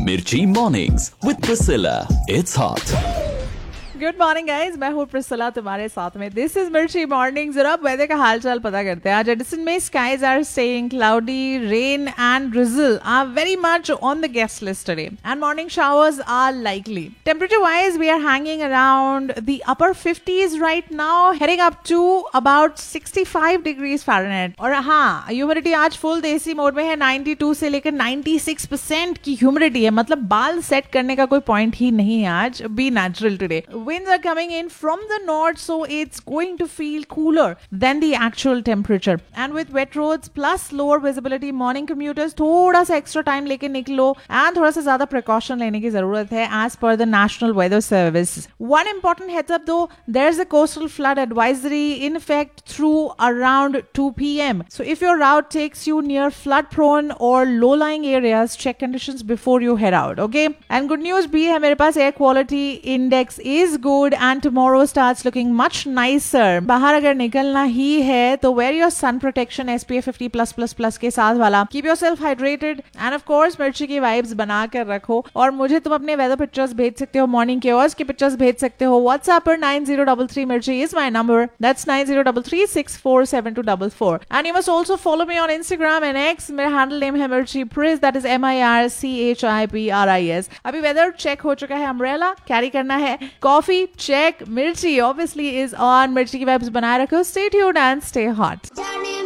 Mirchi Mornings with Priscilla. It's hot. Good morning guys, मैं हूँ प्रिस्सिला तुम्हारे साथ में. दिस इज मिर्ची मॉर्निंग. जरा अब वेदर का हाल चाल पता करते हैं. आज एडिसन में skies are staying cloudy, rain and drizzle are very much on the guest list today and morning showers are likely. Temperature wise we are hanging around the upper 50s right now, heading up to about 65 degrees Fahrenheit. और हाँ, humidity आज full देसी mode में है. 92 से लेकर 96% की humidity है. मतलब बाल सेट करने का कोई पॉइंट ही नहीं है आज. B natural today. Winds are coming in from the north, so it's going to feel cooler than the actual temperature. And with wet roads plus lower visibility, morning commuters थोड़ा सा extra time लेके निकलो and थोड़ा सा ज़्यादा precaution लेने की ज़रूरत है as per the National Weather Service. One important heads up though, there's a coastal flood advisory in effect through around 2 p.m. So if your route takes you near flood-prone or low-lying areas, check conditions before you head out. Okay? And good news भी है मेरे पास, air quality index is good and tomorrow starts looking much nicer. बाहर अगर निकलना ही है तो wear your sun protection SPF 50+++ के साथ वाला. Keep yourself hydrated and of course मिर्ची की वाइब्स बना कर रखो. और मुझे तुम अपने वेदर पिक्चर्स भेज सकते हो, मॉर्निंग केओस की पिक्चर्स भेज सकते हो. व्हाट्सएप पर 9033 मिर्ची is my number. That's 9033647244. And you must also follow me on Instagram and X. मेरा हैंडल नेम है मिर्ची प्रिस, that is MIRCHIPRIS. अभी वेदर चेक हो चुका है. अम्ब्रेला कैरी करना है. Coffee check. मिर्ची obviously is on. मिर्ची की वाइब्स बनाए रखो. Stay tuned and stay hot.